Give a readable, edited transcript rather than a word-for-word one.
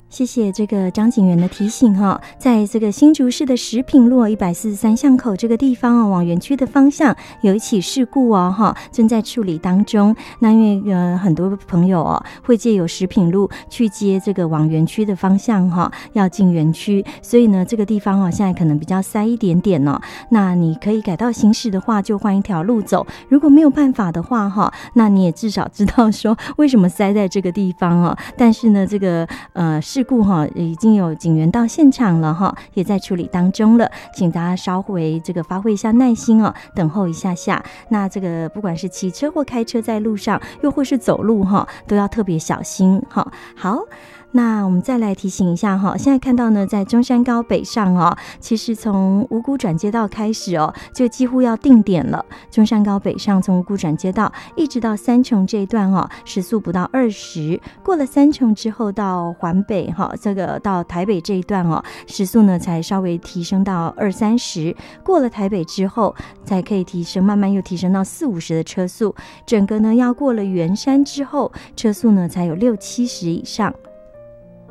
谢谢这个张警员的提醒哈，在这个新竹市的食品路143巷口这个地方哦，往园区的方向有一起事故哦哈，正在处理当中。那因为很多朋友哦会借由食品路去接这个往园区的方向哈，要进园区，所以呢这个地方哦现在可能比较塞一点点哦。那你可以改道行驶的话，就换一条路走；如果没有办法的话哈，那你也至少知道说为什么塞在这个地方哦。但是呢这个事故已经有警员到现场了也在处理当中了，请大家稍微这个发挥一下耐心等候一下下。那这个不管是骑车或开车在路上，又或是走路都要特别小心好。那我们再来提醒一下现在看到呢，在中山高北上其实从五股转接道开始就几乎要定点了。中山高北上从五股转接道一直到三重这一段时速不到20，过了三重之后到环北这个到台北这一段时速呢才稍微提升到20-30，过了台北之后才可以提升，慢慢又提升到40-50的车速。整个呢要过了圆山之后，车速呢才有60-70以上。